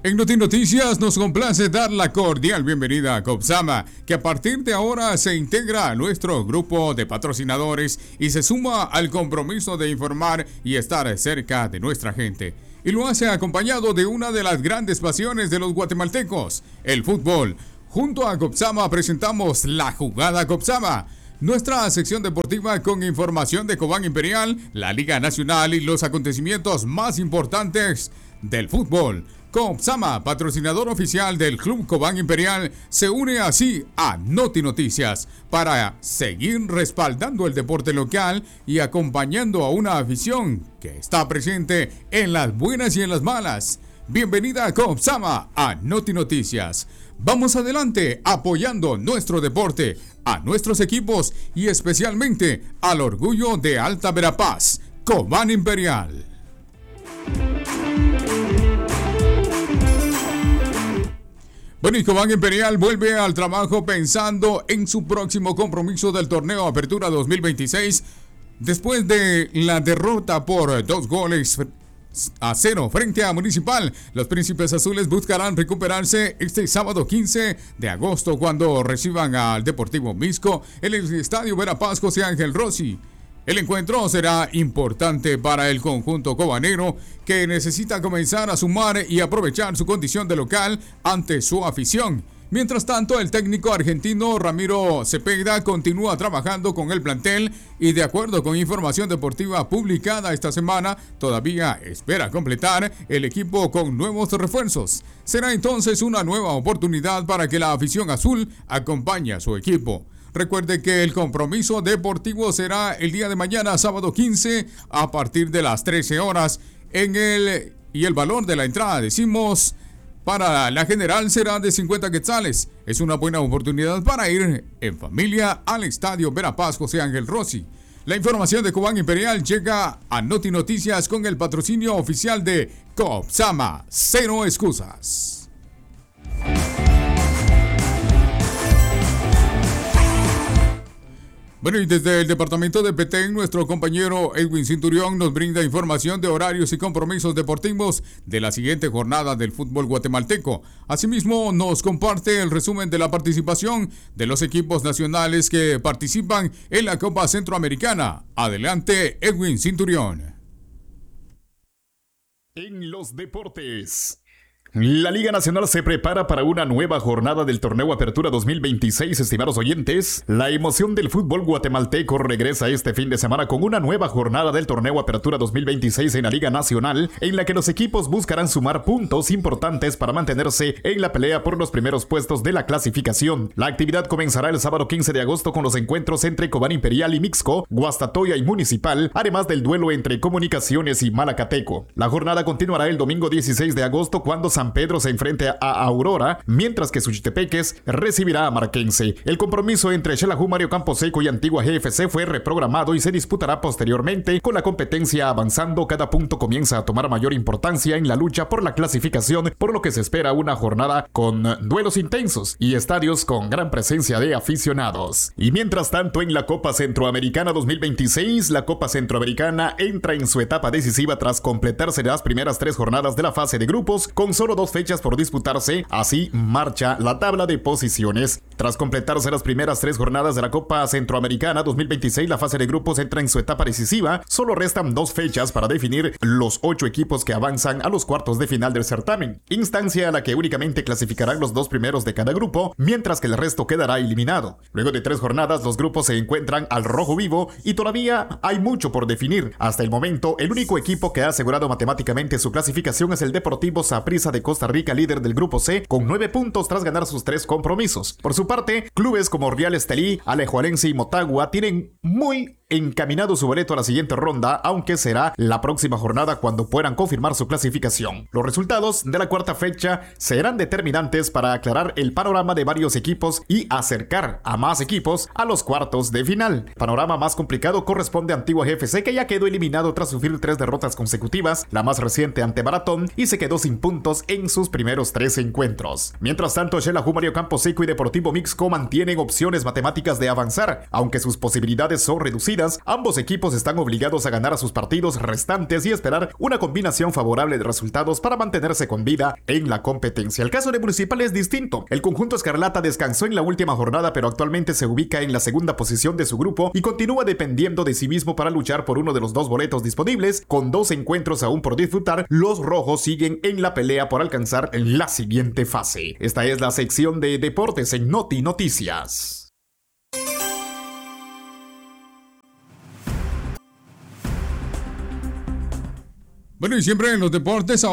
En Noticias nos complace dar la cordial bienvenida a Copsama, que a partir de ahora se integra a nuestro grupo de patrocinadores y se suma al compromiso de informar y estar cerca de nuestra gente. Y lo hace acompañado de una de las grandes pasiones de los guatemaltecos, el fútbol. Junto a Copsama presentamos La Jugada Copsama, nuestra sección deportiva con información de Cobán Imperial, la Liga Nacional y los acontecimientos más importantes del fútbol. Copsama, patrocinador oficial del Club Cobán Imperial, se une así a Noticias para seguir respaldando el deporte local y acompañando a una afición que está presente en las buenas y en las malas. Bienvenida a Copsama a Noticias. Vamos adelante apoyando nuestro deporte, a nuestros equipos y especialmente al orgullo de Alta Verapaz, Cobán Imperial. Bueno, y Cobán Imperial vuelve al trabajo pensando en su próximo compromiso del torneo Apertura 2026. Después de la derrota por 2-0 frente a Municipal, los Príncipes Azules buscarán recuperarse este sábado 15 de agosto cuando reciban al Deportivo Mixco en el Estadio Verapaz José Ángel Rossi. El encuentro será importante para el conjunto cobanero, que necesita comenzar a sumar y aprovechar su condición de local ante su afición. Mientras tanto, el técnico argentino Ramiro Cepeda continúa trabajando con el plantel y, de acuerdo con información deportiva publicada esta semana, todavía espera completar el equipo con nuevos refuerzos. Será entonces una nueva oportunidad para que la afición azul acompañe a su equipo. Recuerde que el compromiso deportivo será el día de mañana, sábado 15, a partir de las 13 horas. Y el valor de la entrada, decimos, para la general será de 50 quetzales. Es una buena oportunidad para ir en familia al Estadio Verapaz José Ángel Rossi. La información de Cobán Imperial llega a Noticias con el patrocinio oficial de Copsama. Cero excusas. Bueno, y desde el departamento de Petén, nuestro compañero Edwin Cinturión nos brinda información de horarios y compromisos deportivos de la siguiente jornada del fútbol guatemalteco. Asimismo, nos comparte el resumen de la participación de los equipos nacionales que participan en la Copa Centroamericana. Adelante, Edwin Cinturión. En los deportes, la Liga Nacional se prepara para una nueva jornada del torneo Apertura 2026, estimados oyentes. La emoción del fútbol guatemalteco regresa este fin de semana con una nueva jornada del torneo Apertura 2026 en la Liga Nacional, en la que los equipos buscarán sumar puntos importantes para mantenerse en la pelea por los primeros puestos de la clasificación. La actividad comenzará el sábado 15 de agosto con los encuentros entre Cobán Imperial y Mixco, Guastatoya y Municipal, además del duelo entre Comunicaciones y Malacateco. La jornada continuará el domingo 16 de agosto cuando San Pedro se enfrente a Aurora, mientras que Suchitepeques recibirá a Marquense. El compromiso entre Xelajú Mario Camposeco y Antigua GFC fue reprogramado y se disputará posteriormente. Con la competencia avanzando, cada punto comienza a tomar mayor importancia en la lucha por la clasificación, por lo que se espera una jornada con duelos intensos y estadios con gran presencia de aficionados. Y mientras tanto, en la Copa Centroamericana 2026, la Copa Centroamericana entra en su etapa decisiva tras completarse las primeras 3 jornadas de la fase de grupos, con solo 2 fechas por disputarse. Así marcha la tabla de posiciones. Tras completarse las primeras 3 jornadas de la Copa Centroamericana 2026, la fase de grupos entra en su etapa decisiva. Solo restan 2 fechas para definir los 8 equipos que avanzan a los cuartos de final del certamen, instancia a la que únicamente clasificarán los 2 primeros de cada grupo, mientras que el resto quedará eliminado. Luego de 3 jornadas, los grupos se encuentran al rojo vivo y todavía hay mucho por definir. Hasta el momento, el único equipo que ha asegurado matemáticamente su clasificación es el Deportivo Saprissa de Costa Rica, líder del grupo C, con 9 puntos tras ganar sus 3 compromisos. Por su parte, clubes como Real Estelí, Alejualense y Motagua tienen muy encaminado su boleto a la siguiente ronda, aunque será la próxima jornada cuando puedan confirmar su clasificación. Los resultados de la cuarta fecha serán determinantes para aclarar el panorama de varios equipos y acercar a más equipos a los cuartos de final. El panorama más complicado corresponde a Antigua GFC, que ya quedó eliminado tras sufrir 3 derrotas consecutivas, la más reciente ante Maratón, y se quedó sin puntos en sus primeros 3 encuentros. Mientras tanto, Xelajú Mario Camposeco y Deportivo Mixco mantienen opciones matemáticas de avanzar, aunque sus posibilidades son reducidas seguidas, ambos equipos están obligados a ganar a sus partidos restantes y esperar una combinación favorable de resultados para mantenerse con vida en la competencia. El caso de Municipal es distinto. El conjunto escarlata descansó en la última jornada, pero actualmente se ubica en la segunda posición de su grupo y continúa dependiendo de sí mismo para luchar por uno de los 2 boletos disponibles. Con 2 encuentros aún por disfrutar, los rojos siguen en la pelea por alcanzar la siguiente fase. Esta es la sección de deportes en Noti Noticias. Bueno, y siempre en los deportes